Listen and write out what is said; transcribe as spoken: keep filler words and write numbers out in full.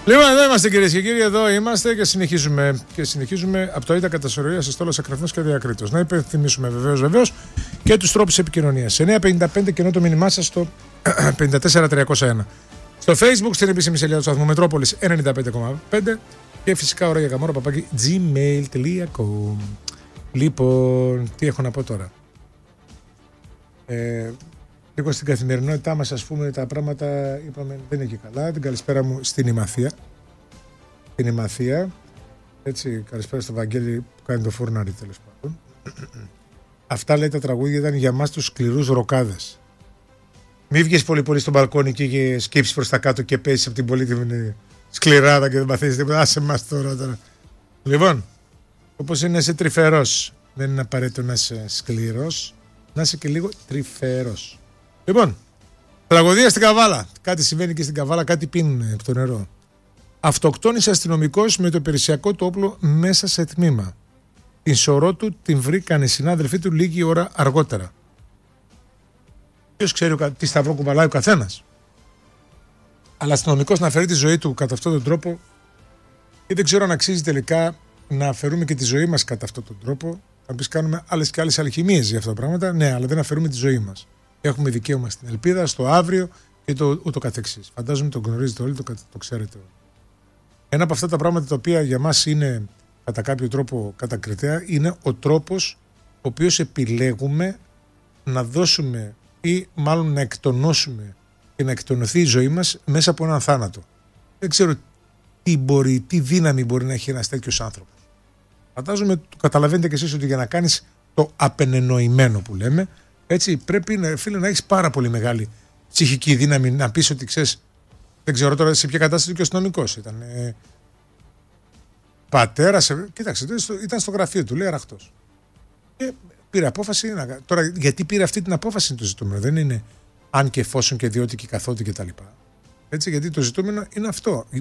Λοιπόν, εδώ είμαστε κυρίες και κύριοι, εδώ είμαστε και συνεχίζουμε. Και συνεχίζουμε από το ΙΤΑ κατά σωρία σε στόλος Ακραθνός και Διακρίτος. Να υπενθυμίσουμε βεβαίως, βεβαίως και τους τρόπους επικοινωνίας. εννιά πενήντα πέντε και ενώ το μήνυμά σας στο πέντε τέσσερα τριακόσια ένα. Στο Facebook, στην επίσημη σελίδα του σταθμού Μετρόπολης ενενήντα πέντε κόμμα πέντε και φυσικά ώρα για καμόρα παπάκι gmail τελεία com. Λοιπόν, τι έχω να πω τώρα. Ε, λίγο στην καθημερινότητά μας, ας πούμε, τα πράγματα είπαμε δεν είναι και καλά. Την καλησπέρα μου στην Ημαθία. Στην Ημαθία. Έτσι, καλησπέρα στο Βαγγέλη που κάνει το φούρναρι, τέλος πάντων. Αυτά, λέει, τα τραγούδια ήταν για μας τους σκληρούς ροκάδες. Μη βγεις πολύ πολύ στο μπαλκόνι και σκύψεις προς τα κάτω και πέσεις από την πολύτιμη σκληράδα και δεν παθήσεις τίποτα. Άσε μας τώρα, τώρα. Λοιπόν, όπως είναι να είσαι τρυφερός, δεν είναι απαραίτητο να είσαι σκληρός, να είσαι και λίγο τρυφερός. Λοιπόν, τραγωδία στην Καβάλα. Κάτι συμβαίνει και στην Καβάλα, κάτι πίνουν από το νερό. Αυτοκτόνησε αστυνομικός με το υπηρεσιακό του όπλο μέσα σε τμήμα. Την σωρό του την βρήκαν οι συνάδελφοί του λίγη ώρα αργότερα. Ποιος ξέρει τι σταυρό κουβαλάει ο καθένας. Αλλά αστυνομικός να φέρει τη ζωή του κατά αυτόν τον τρόπο, και δεν ξέρω αν αξίζει τελικά να αφαιρούμε και τη ζωή μας κατά αυτόν τον τρόπο. Θα πεις κάνουμε άλλες και άλλες αλχημίες για αυτά τα πράγματα. Ναι, αλλά δεν αφαιρούμε τη ζωή μας. Έχουμε δικαίωμα στην ελπίδα, στο αύριο και το ούτω καθεξής. Φαντάζομαι το γνωρίζετε όλοι, το, το ξέρετε όλοι. Ένα από αυτά τα πράγματα τα οποία για μας είναι κατά κάποιο τρόπο κατακριτέα είναι ο τρόπος ο οποίος επιλέγουμε να δώσουμε ή μάλλον να εκτονώσουμε και να εκτονωθεί η ζωή μας μέσα από έναν θάνατο. Δεν ξέρω τι μπορεί, τι δύναμη μπορεί να έχει ένας τέτοιος άνθρωπος. Φαντάζομαι, το καταλαβαίνετε κι εσείς ότι για να κάνεις το απενενοημένο που λέμε, έτσι πρέπει, φίλε, να έχεις πάρα πολύ μεγάλη ψυχική δύναμη να πεις ότι ξέρεις, δεν ξέρω τώρα σε ποια κατάσταση και ο αστυνομικός ήταν. Ε, πατέρας, ε, κοίταξε, ήταν στο γραφείο του, λέει αραχτός. Και πήρε απόφαση. Να, τώρα, γιατί πήρε αυτή την απόφαση είναι το ζητούμενο. Δεν είναι αν και εφόσον και διότι και καθότι κτλ. Έτσι, γιατί το ζητούμενο είναι αυτό.